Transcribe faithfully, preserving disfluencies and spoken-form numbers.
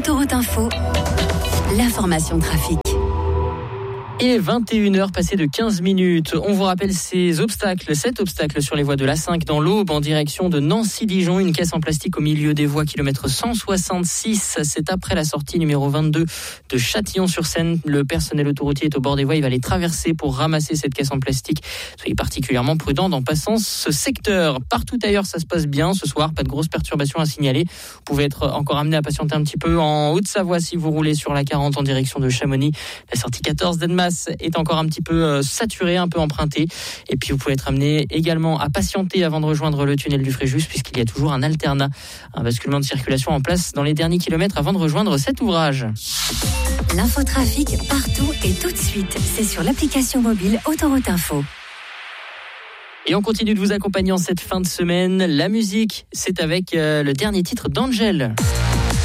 Autoroute Info, l'information trafic. Et vingt et une heures passées de quinze minutes. On vous rappelle ces obstacles, cet obstacle sur les voies de l'A cinq dans l'Aube en direction de Nancy-Dijon. Une caisse en plastique au milieu des voies, kilomètre cent soixante-six. C'est après la sortie numéro vingt-deux de Châtillon-sur-Seine. Le personnel autoroutier est au bord des voies. Il va les traverser pour ramasser cette caisse en plastique. Soyez particulièrement prudents en passant ce secteur. Partout ailleurs, ça se passe bien ce soir. Pas de grosses perturbations à signaler. Vous pouvez être encore amené à patienter un petit peu en Haute-Savoie si vous roulez sur la quarante en direction de Chamonix. La sortie quatorze d'Annemasse est encore un petit peu saturée, un peu empruntée. Et puis vous pouvez être amené également à patienter avant de rejoindre le tunnel du Fréjus, puisqu'il y a toujours un alternat, un basculement de circulation en place dans les derniers kilomètres avant de rejoindre cet ouvrage. L'infotrafic partout et tout de suite. C'est sur l'application mobile Autoroute Info. Et on continue de vous accompagner en cette fin de semaine. La musique, c'est avec euh, le dernier titre d'Angèle.